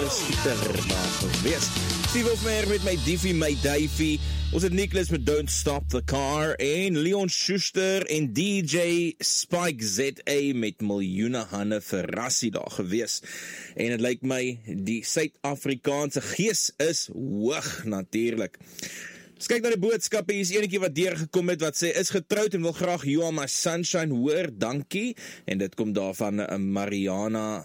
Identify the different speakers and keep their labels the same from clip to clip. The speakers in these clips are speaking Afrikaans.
Speaker 1: Skieterdag gewees. Steve Hofmeyer met my Diffie, my Davie. Ons het Nicholas met Don't Stop the Car en Leon Schuster en DJ Spike ZA met miljoene hande vir Rassie daar gewees. En het lyk my, die Suid-Afrikaanse gees is hoog natuurlik. Dus kyk na die boodskappe, hier is enetjie wat deurgekom het, wat sê, is getrouwd en wil graag You Are My Sunshine hoor, dankie. En dit kom daarvan Mariana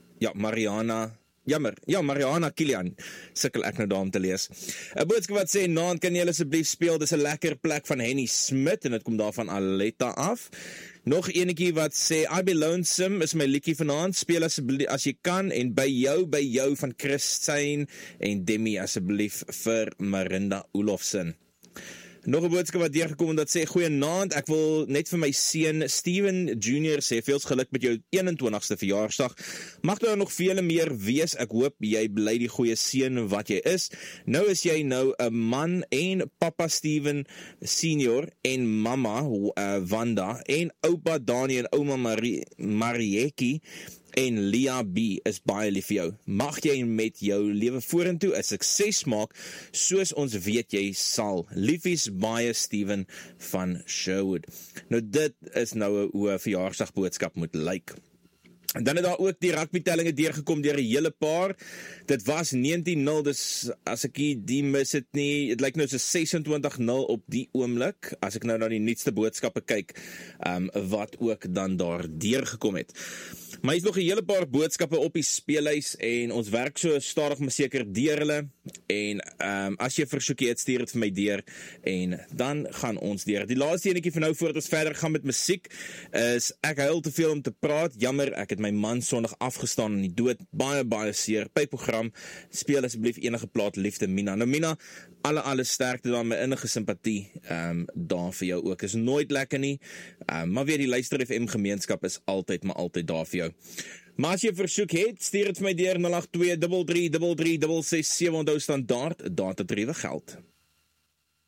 Speaker 1: Kilian, sukkel ek nou daar om te lees. 'n boodskap wat sê, naand kan jy asseblief speel, dis 'n lekker plek van Henny Smit, en dit kom daarvan Aletta af. Nog enetjie wat sê, I Be Lonesome is my liedjie vanaand, speel asseblief as jy kan, en by jou van Christine en Demi asseblief vir Marinda Olofsen. Nog 'n boodskap wat deurgekom en dat sê, goeienaand, ek wil net vir my seun Steven Jr. sê, veels geluk met jou 21ste verjaarsdag. Mag daar nog vele meer wees, ek hoop jy bly die goeie seun wat jy is. Nou is jy nou 'n man en papa Steven Senior en mama Wanda en oupa Dani en ouma Marietjie en Lia B is baie lief vir jou. Mag jy met jou lewe vorentoe 'n sukses maak, soos ons weet jy sal. Liefies baie Steven van Sherwood. Nou dit is nou hoe 'n verjaarsdagboodskap moet lyk. En dan het daar ook die rugbytellinge deurgekom deur 'n hele paar. Dit was 19-0, dus as ek die mis het nie, het lyk nou so 26-0 op die oomblik, as ek nou na die nuutste boodskappe kyk, wat ook dan daar deurgekom het. Maar hier is nog 'n hele paar boodskappe op die speellys en ons werk so stadig maar seker deur hulle. En as jy versoekie het, stuur dit vir my deur en dan gaan ons deur. Die laaste enetjie vir nou voordat ons verder gaan met musiek is Ek huil te veel om te praat. Jammer, ek het my man Sondag afgestaan in die dood. Baie seer. Pyprogram, speel asseblief enige plaat liefde Mina. Nou Mina, alle sterkte dan, my innige simpatie daar vir jou ook. Is nooit lekker nie, maar weer die Luister FM gemeenskap is altyd daar vir jou. Maar as jy versoek het, stuur het vir my deur 082 33 336 7, onthou standaard, datatariewe geld.